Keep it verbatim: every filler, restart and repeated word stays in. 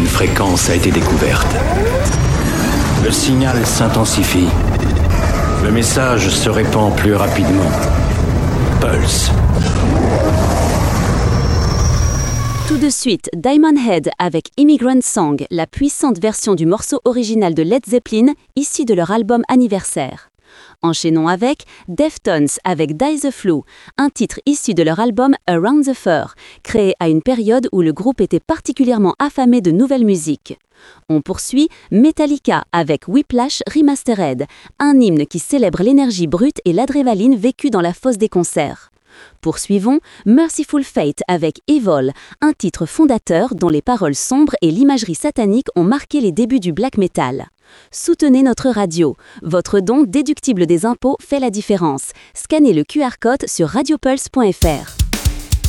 fréquence a été découverte. Le signal s'intensifie. Le message se répand plus rapidement. Pulse. Tout de suite, Diamond Head avec Immigrant Song, la puissante version du morceau original de Led Zeppelin, issu de leur album anniversaire. Enchaînons avec Deftones avec Die the Flu, un titre issu de leur album Around the Fur, créé à une période où le groupe était particulièrement affamé de nouvelles musiques. On poursuit Metallica avec Whiplash Remastered, un hymne qui célèbre l'énergie brute et l'adrénaline vécue dans la fosse des concerts. Poursuivons Merciful Fate avec Evil, un titre fondateur dont les paroles sombres et l'imagerie satanique ont marqué les débuts du black metal. Soutenez notre radio. Votre don déductible des impôts fait la différence. Scannez le Q R code sur radiopulse point f r.